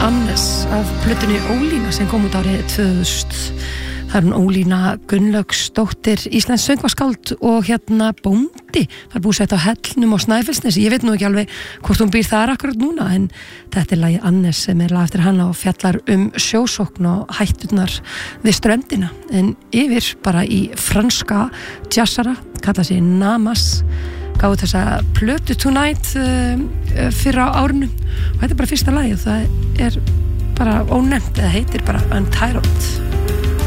Annes af plötunni Ólína sem kom út árið 2000. Það hún Ólína Gunnlaugsdóttir, íslensk söngvaskáld og bóndi. Það búið sett á Hellnum og Snæfellsnesi. Ég veit nú ekki alveg hvort hún býr þar akkurat núna, en þetta lagið Annes sem lag eftir hana og fjallar sjósókn og hætturnar við ströndina. En yfir bara í franska jazzara, kalla sig Namas, gáðu þessa plötu Tonight fyrir á árinu og þetta bara fyrsta lagið, það bara ónefnt, eða heitir bara Untitled.